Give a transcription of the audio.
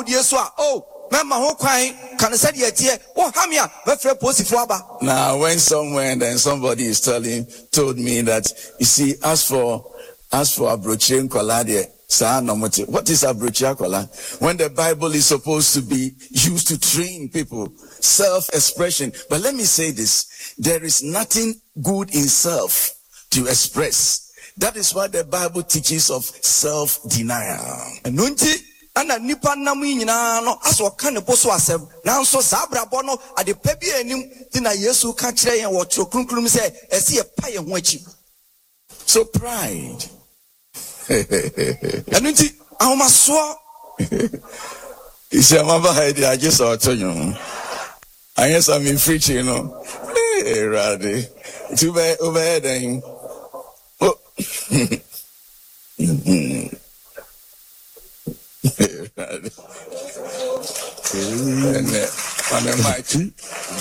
Oh, Mama Hokwain can say the oh Hamia, my friend Posifwaba. Now when somewhere and then somebody told me that, you see, as for Abrochien Kolade, what is Abrochia Kola? When the Bible is supposed to be used to train people, self-expression. But let me say this, there is nothing good in self to express. That is why the Bible teaches of self-denial. Ana nipa namu nyina no aso ka ne boso asem nanso saa brabo no ade pa bi anim ti na Yesu ka kire yen wo tro krunkrun se ese ye pa ye ho achi. So pride. Anunti ahomaso isi amaba haidi I just saw to you. I guess I'm in preaching, you know. Hey, Raddy. Too bad overhead and oh. On the mic.